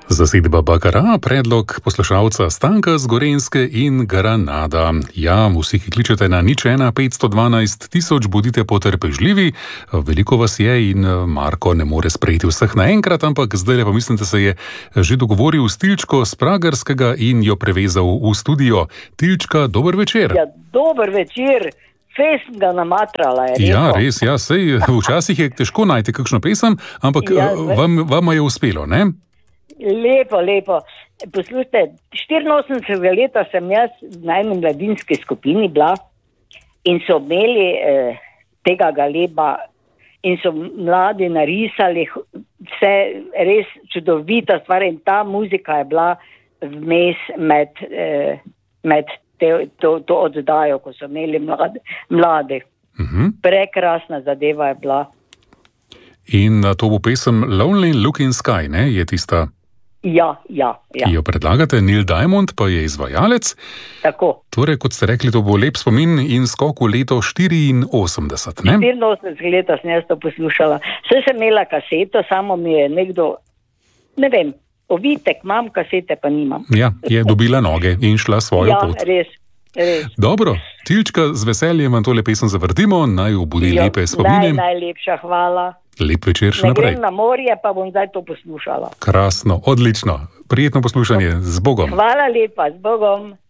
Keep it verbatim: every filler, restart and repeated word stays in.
Zasedba Bakara, predlog poslušalca Stanka z Gorenjske in Granada. Ja, vsi, ki kličete na nič ena petsto dvanajst tisoč, bodite potrpežljivi. Veliko vas je in Marko ne more sprejeti vseh naenkrat, ampak zdaj pa mislim, da se je že dogovoril s Tilčko z Pragerskega in jo prevezal v studio. Tilčka, dober večer. Ja, dober večer. Fez ga namatrala je. Ja, res, ja, sej včasih je težko najti kakšno pesem, ampak ja, vam, vama je uspelo, ne? Lepo, lepo. Poslušajte, štiriinosemdesetega leta sem jaz na eni mladinski skupini bila in so imeli eh, tega galeba in so mladi narisali vse res čudovita stvar in ta muzika je bila vmes med, eh, med te, to, to oddajo, ko so imeli mlade, mlade. Uh-huh. Prekrasna zadeva je bila. In to bo pesem Lonely Looking Sky, ne, je tista... Ja, ja, ja. Ki jo predlagate, Neil Diamond pa je izvajalec. Tako. Torej, kot ste rekli, to bo lep spomin in skok v leto štiriinosemdeset, ne? štiriinosemdeset leta sem jaz to poslušala. Vse sem imela kaseto, samo mi je nekdo, ne vem, ovitek, imam kasete, pa nimam. Ja, je dobila noge in šla svojo ja, pot. Ja, res, res. Dobro, Tilčka, z veseljem vam tole pesem zavrtimo, naj obudi jo, lepe spomine. Naj, najlepša hvala. Lep večer še ne naprej. Ne grem na morje, pa bom zdaj to poslušala. Krasno, odlično. Prijetno poslušanje. Z Bogom. Hvala lepa, z Bogom.